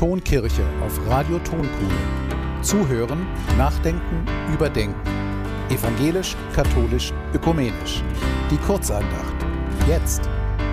Tonkirche auf Radio Tonkuhl. Zuhören, nachdenken, überdenken. Evangelisch, katholisch, ökumenisch. Die Kurzandacht. Jetzt.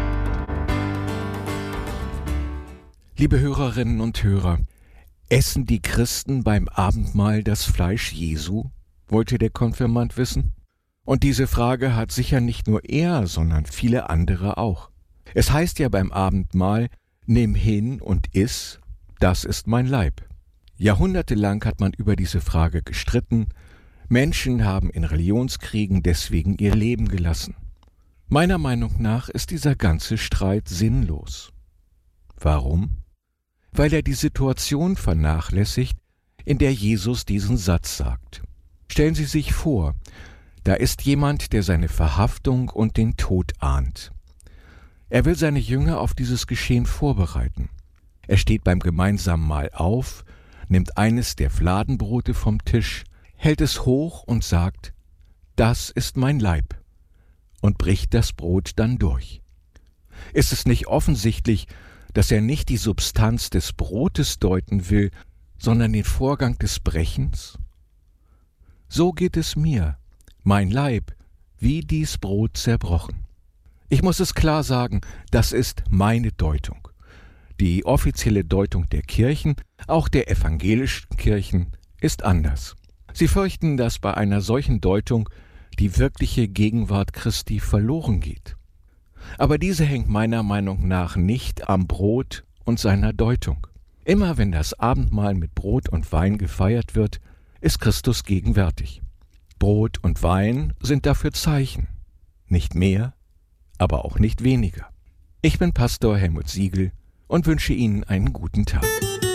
Liebe Hörerinnen und Hörer, essen die Christen beim Abendmahl das Fleisch Jesu? Wollte der Konfirmand wissen. Und diese Frage hat sicher nicht nur er, sondern viele andere auch. Es heißt ja beim Abendmahl, nimm hin und iss, das ist mein Leib. Jahrhundertelang hat man über diese Frage gestritten. Menschen haben in Religionskriegen deswegen ihr Leben gelassen. Meiner Meinung nach ist dieser ganze Streit sinnlos. Warum? Weil er die Situation vernachlässigt, in der Jesus diesen Satz sagt. Stellen Sie sich vor, da ist jemand, der seine Verhaftung und den Tod ahnt. Er will seine Jünger auf dieses Geschehen vorbereiten. Er steht beim gemeinsamen Mahl auf, nimmt eines der Fladenbrote vom Tisch, hält es hoch und sagt, das ist mein Leib, und bricht das Brot dann durch. Ist es nicht offensichtlich, dass er nicht die Substanz des Brotes deuten will, sondern den Vorgang des Brechens? So geht es mir, mein Leib, wie dies Brot zerbrochen. Ich muss es klar sagen, das ist meine Deutung. Die offizielle Deutung der Kirchen, auch der evangelischen Kirchen, ist anders. Sie fürchten, dass bei einer solchen Deutung die wirkliche Gegenwart Christi verloren geht. Aber diese hängt meiner Meinung nach nicht am Brot und seiner Deutung. Immer wenn das Abendmahl mit Brot und Wein gefeiert wird, ist Christus gegenwärtig. Brot und Wein sind dafür Zeichen. Nicht mehr, aber auch nicht weniger. Ich bin Pastor Helmut Siegel und wünsche Ihnen einen guten Tag.